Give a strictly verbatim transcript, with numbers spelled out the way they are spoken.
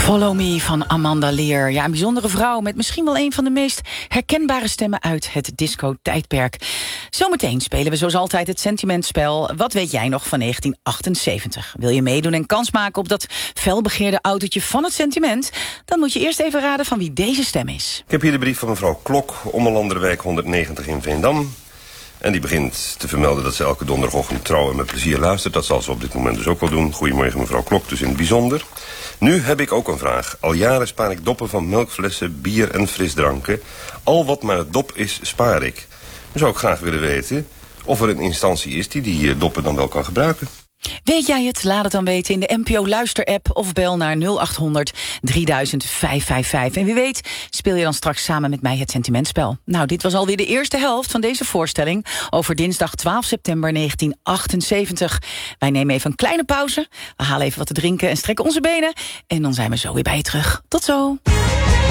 Follow Me van Amanda Lear. Ja, een bijzondere vrouw met misschien wel een van de meest herkenbare stemmen uit het disco-tijdperk. Zometeen spelen we zoals altijd het sentimentspel. Wat weet jij nog van negentien achtenzeventig? Wil je meedoen en kans maken op dat felbegeerde autootje van het sentiment? Dan moet je eerst even raden van wie deze stem is. Ik heb hier de brief van mevrouw Klok, Ommelanderwijk honderdnegentig in Veendam. En die begint te vermelden dat ze elke donderdagochtend trouw en met plezier luistert. Dat zal ze op dit moment dus ook wel doen. Goedemorgen mevrouw Klok, dus in het bijzonder. Nu heb ik ook een vraag. Al jaren spaar ik doppen van melkflessen, bier en frisdranken. Al wat maar het dop is, spaar ik. Dan zou ik graag willen weten of er een instantie is die die doppen dan wel kan gebruiken. Weet jij het? Laat het dan weten in de N P O Luister-app of bel naar nul acht honderd drieduizend vijfhonderdvijfenvijftig. En wie weet speel je dan straks samen met mij het sentimentspel. Nou, dit was alweer de eerste helft van deze voorstelling over dinsdag twaalf september negentien achtenzeventig. Wij nemen even een kleine pauze. We halen even wat te drinken en strekken onze benen. En dan zijn we zo weer bij je terug. Tot zo!